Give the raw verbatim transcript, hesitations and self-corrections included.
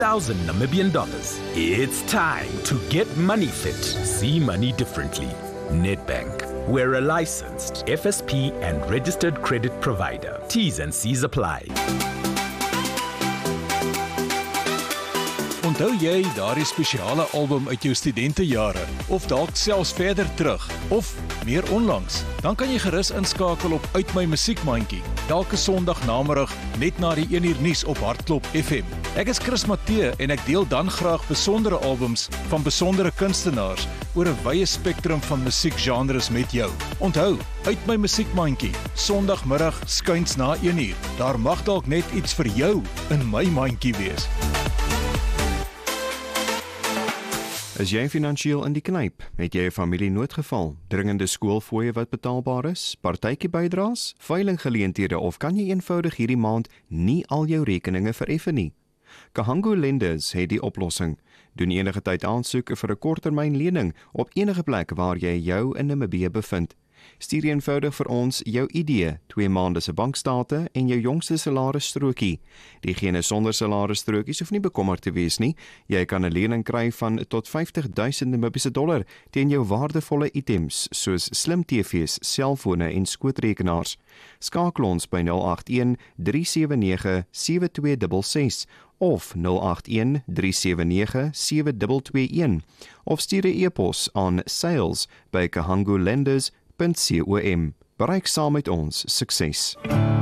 thousand Namibian dollars. It's time to get money fit. See money differently. Nedbank. We're a licensed F S P and registered credit provider. T's and C's apply. Onthou jy daardie spesiale album uit jou studentejare of dalk selfs verder terug of meer onlangs? Dan kan jy gerus inskakel op Uit My Musiekmandjie elke Sondag namiddag net na die een uur nuus op Hartklop F M. Ek is Chris Matthee en ek deel dan graag besondere albums van besondere kunstenaars oor 'n wye spektrum van musiekgenres met jou. Onthou, Uit My Musiekmandjie, Sondagmiddag skuins na een uur. Daar mag dalk net iets vir jou in my mandjie wees. Is jy finansiëel in die knyp? Het jy 'n familienoodgeval, dringende skoolfooie wat betaalbaar is, partytjie-bydraes, veilinggeleenthede of kan jy eenvoudig hierdie maand nie al jou rekeninge vereffen nie? Kahangu Lenders het die oplossing. Doen enige tyd aansoek vir 'n korttermyn lening op enige plek waar jy jou in Namibië bevind. Stuur eenvoudig vir ons jou I D, twee maande se bankstate en jou jongste salarisstrokie. Diegene sonder salarisstrokies hoef nie bekommerd te wees nie. Jy kan 'n lening kry van tot vyftig duisend Namibiese dollar teen jou waardevolle items soos slim T V's, selfone en skootrekenaars. Skakel ons by nul agt een, drie sewe nege, sewe twee ses ses of nul agt een, drie sewe nege, sewe twee twee een of stuur 'n e-pos aan sales by kahangulenders punt com. Bereik saam met ons sukses.